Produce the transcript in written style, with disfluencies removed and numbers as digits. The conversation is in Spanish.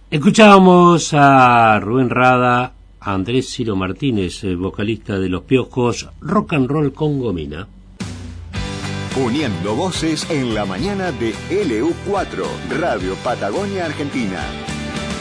Escuchábamos a Rubén Rada, a Andrés Ciro Martínez, vocalista de Los Piojos, Rock and Roll con Gomina. Uniendo voces en la mañana de LU4, Radio Patagonia Argentina.